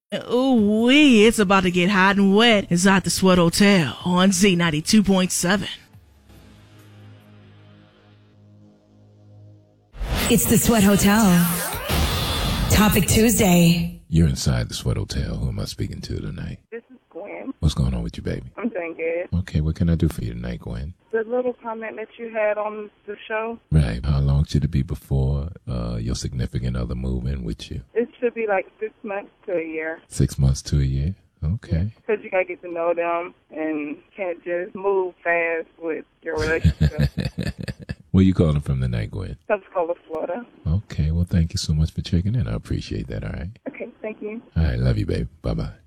Ooh wee, it's about to get hot and wet inside the Sweat Hotel on Z92.7. It's the Sweat Hotel. Topic Tuesday. You're inside the Sweat Hotel. Who am I speaking to tonight? This is Gwen. What's going on with you, baby? I'm doing good. Okay, what can I do for you tonight, Gwen? The little comment that you had on the show, Right. How long should it be before your significant other move in with you? it should be like 6 months to a year. 6 months to a year? Okay. Because you got to get to know them and can't just move fast with your relationship. Where you calling from tonight, Gwen? Pensacola, Florida. Okay, well, thank you so much for checking in. I appreciate that, all right? Okay, thank you. All right, love you, babe. Bye-bye.